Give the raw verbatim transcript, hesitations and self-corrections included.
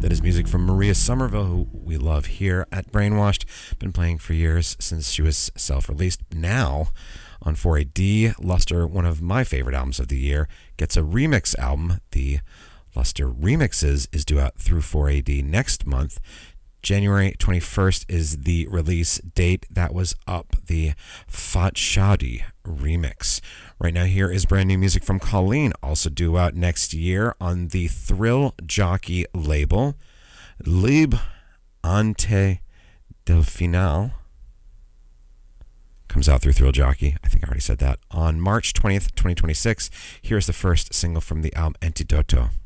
That is music from Maria Somerville, who we love here at Brainwashed. Been playing for years since she was self-released. Now, on four A D, Luster, one of my favorite albums of the year, gets a remix album. The Luster Remixes is due out through four A D next month. January twenty-first is the release date. That was up, the Fat Shadi remix. Right now, here is brand new music from Colleen, also due out next year on the Thrill Jockey label. Lib Ante del Final comes out through Thrill Jockey. I think I already said that. On March twentieth, twenty twenty-six, here's the first single from the album Antidoto.